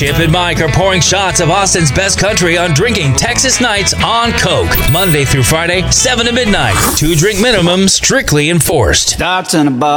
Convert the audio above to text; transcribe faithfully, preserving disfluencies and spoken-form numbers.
Chip and Mike are pouring shots of Austin's best country on Drinking Texas Nights on Coke. Monday through Friday, seven to midnight. Two drink minimum strictly enforced. Starts in a bar.